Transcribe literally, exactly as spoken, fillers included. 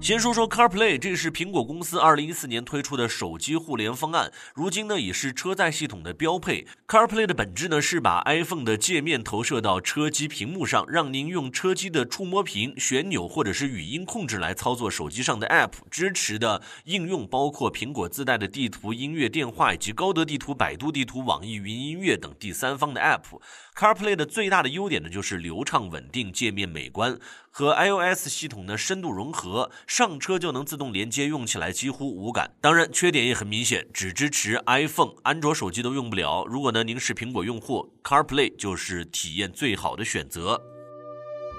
先说说 CarPlay， 这是苹果公司二零一四年推出的手机互联方案，如今呢也是车载系统的标配。CarPlay 的本质呢是把 iPhone 的界面投射到车机屏幕上，让您用车机的触摸屏、旋钮或者是语音控制来操作手机上的 App。支持的应用包括苹果自带的地图、音乐、电话以及高德地图、百度地图、网易云音乐等第三方的 App。CarPlay 的最大的优点呢就是流畅稳定、界面美观，和 iOS 系统的深度融合，上车就能自动连接，用起来几乎无感。当然缺点也很明显，只支持 iPhone， 安卓手机都用不了。如果呢您是苹果用户， CarPlay 就是体验最好的选择。